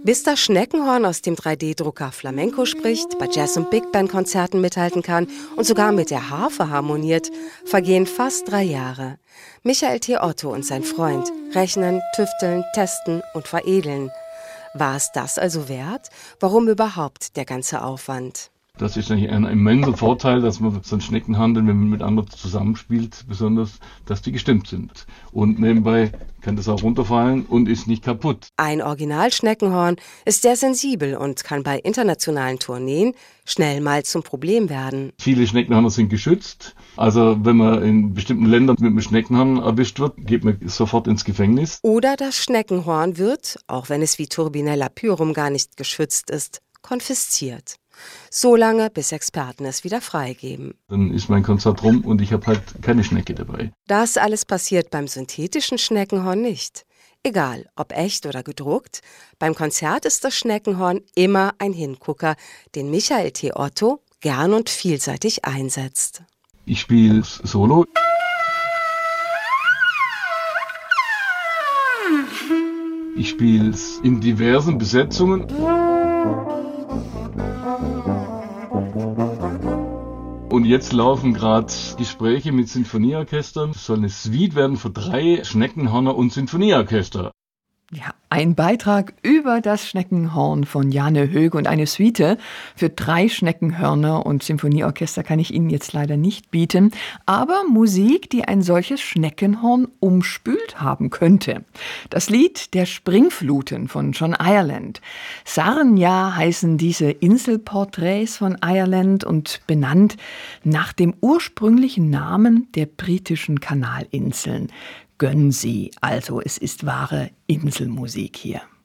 Bis das Schneckenhorn aus dem 3D-Drucker Flamenco spricht, bei Jazz- und Big-Band-Konzerten mithalten kann und sogar mit der Harfe harmoniert, vergehen fast 3 Jahre. Michael T. Otto und sein Freund rechnen, tüfteln, testen und veredeln. War es das also wert? Warum überhaupt der ganze Aufwand? Das ist eigentlich ein immenser Vorteil, dass man so ein Schneckenhandel, wenn man mit anderen zusammenspielt, besonders, dass die gestimmt sind. Und nebenbei kann das auch runterfallen und ist nicht kaputt. Ein Original-Schneckenhorn ist sehr sensibel und kann bei internationalen Tourneen schnell mal zum Problem werden. Viele Schneckenhörner sind geschützt. Also wenn man in bestimmten Ländern mit einem Schneckenhorn erwischt wird, geht man sofort ins Gefängnis. Oder das Schneckenhorn wird, auch wenn es wie Turbinella pyrum gar nicht geschützt ist, konfisziert. So lange, bis Experten es wieder freigeben. Dann ist mein Konzert rum und ich habe halt keine Schnecke dabei. Das alles passiert beim synthetischen Schneckenhorn nicht. Egal, ob echt oder gedruckt, beim Konzert ist das Schneckenhorn immer ein Hingucker, den Michael T. Otto gern und vielseitig einsetzt. Ich spiele Solo. Ich spiele es in diversen Besetzungen. Und jetzt laufen gerade Gespräche mit Sinfonieorchestern. Es soll eine Suite werden für 3 Schneckenhörner und Sinfonieorchester. Ja, ein Beitrag über das Schneckenhorn von Jane Hög und eine Suite für 3 Schneckenhörner und Symphonieorchester kann ich Ihnen jetzt leider nicht bieten, aber Musik, die ein solches Schneckenhorn umspült haben könnte. Das Lied Der Springfluten von John Ireland. Sarnia heißen diese Inselporträts von Ireland und benannt nach dem ursprünglichen Namen der britischen Kanalinseln. Guernsey, also es ist wahre Inselmusik hier.